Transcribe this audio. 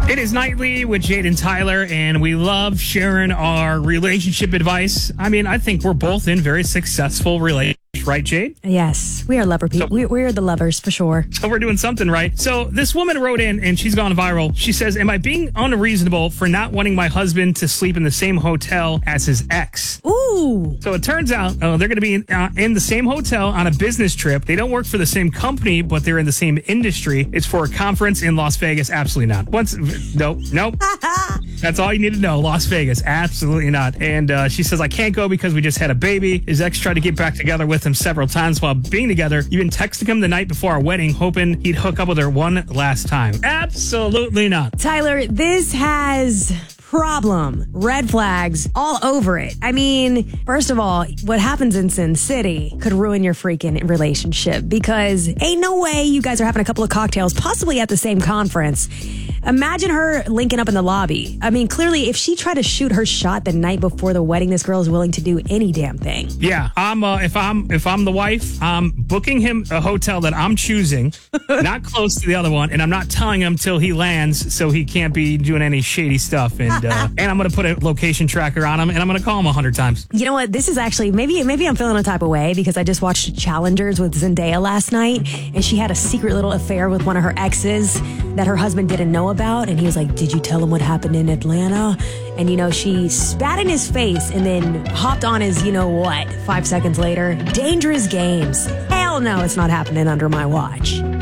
It is Nightly with Jade and Tyler, and we love sharing our relationship advice. I mean, I think we're both in very successful relationships, right, Jade? Yes, we are lover people. We're the lovers for sure. So we're doing something right. So this woman wrote in, and she's gone viral. She says, am I being unreasonable for not wanting my husband to sleep in the same hotel as his ex? Ooh. So it turns out they're going to be in the same hotel on a business trip. They don't work for the same company, but they're in the same industry. It's for a conference in Las Vegas. Absolutely not. Nope. That's all you need to know. Las Vegas. Absolutely not. And she says, I can't go because we just had a baby. His ex tried to get back together with him several times while being together. Even texting him the night before our wedding, hoping he'd hook up with her one last time. Absolutely not. Tyler, this has problem. Red flags all over it. I mean, first of all, what happens in Sin City could ruin your freaking relationship because ain't no way you guys are having a couple of cocktails, possibly at the same conference. Imagine her linking up in the lobby. I mean, clearly, if she tried to shoot her shot the night before the wedding, this girl is willing to do any damn thing. Yeah, if I'm the wife, I'm booking him a hotel that I'm choosing, not close to the other one, and I'm not telling him till he lands, so he can't be doing any shady stuff. And I'm gonna put a location tracker on him, and I'm gonna call him 100 times. You know what? This is actually maybe I'm feeling a type of way because I just watched Challengers with Zendaya last night, and she had a secret little affair with one of her exes that her husband didn't know about, and he was like, did you tell him what happened in Atlanta? And she spat in his face and then hopped on his 5 seconds later. Dangerous games. Hell no, it's not happening under my watch.